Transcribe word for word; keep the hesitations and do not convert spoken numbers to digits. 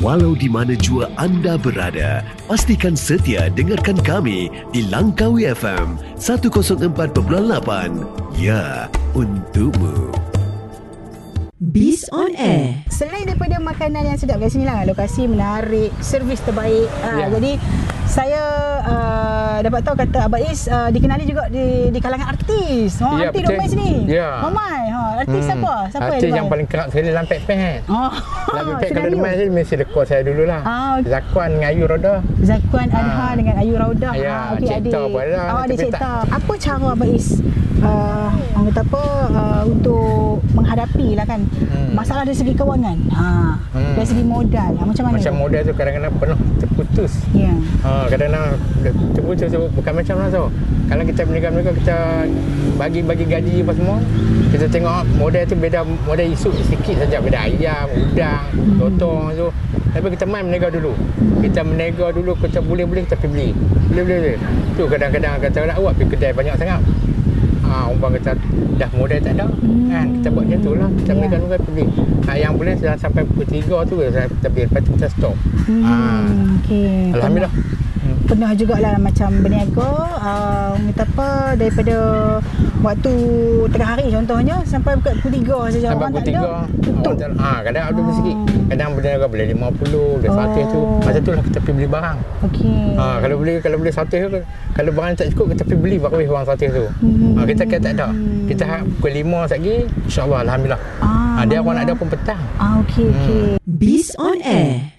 Walau di mana jua anda berada, pastikan setia dengarkan kami di Langkawi F M seratus empat perpuluhan lapan. Ya, untukmu. Biz on Air. Selain daripada makanan yang sedap kat sini lah, lokasi menarik, servis terbaik. Ha, Ya. Jadi saya uh, dapat tahu kata Abang Is uh, dikenali juga di, di kalangan artis. Oh, Ya, artis betul. ramai sini. Ya. Ramai. Ha, artis Hmm. siapa? Siapa Artis yang ramai? paling kerap sekali dalam pet-pet. Oh, Dalam pet kalau senario. demam je mesti lekor saya dululah. Ah, okey. Zakwan dengan Ayu Roda. Zakwan Adha Ah. dengan Ayu Raudah. Ya, Ah, okey, cipta adik. pun ada, Oh, tapi adik tak- cipta. Apa cara Abang Is uh, orang kata apa uh, untuk menghadapi lah kan Hmm. masalah dari segi kewangan. Ha, Hmm. dari segi modal. Ha, macam mana? Macam modal tu kadang-kadang penuh terputus. Ya. Ha, kadang-kadang terputus tu bukan macam lah tu. Kalau kita berniaga-niaga, kita bagi-bagi gaji apa semua, kita tengok modal tu beda, modal isu sikit saja, beda ayam, udang, lontong tu. Tapi kita main berniaga dulu. Kita berniaga dulu, kita boleh-boleh kita pergi beli. Boleh-boleh. Tu kadang-kadang kata nak buat pergi kedai banyak sangat. Ha, umpam kata dah modal tak ada, kan kita buat macam tu lah. Kita Ya. berniaga-niaga pergi. Ha, yang boleh dah sampai pukul tiga tu kita beli, lepas tu kita stop. Hmm, Ha. okey. Alhamdulillah. Pernah jugalah macam berniaga, uh, orang kata apa, daripada waktu tengah hari contohnya sampai pukul pukul tiga saja. Sampai Orang pukul tak tiga, ada, tutup. ha, kadang ada Oh. sikit. Kadang berniaga boleh lima puluh, boleh seratus tu. Oh. Masa tu lah kita pergi beli barang. Okey. Ha, kalau beli kalau beli seratus tu, kalau barang tak cukup kita pergi beli baru habis wang seratus tu. Hmm. Ha, kita kata tak ada. Kita harap pukul lima lagi, insya-Allah alhamdulillah. Ah, Ha, dia orang nak Allah. ada pun petang. Ah, okey okey. Biz on Air.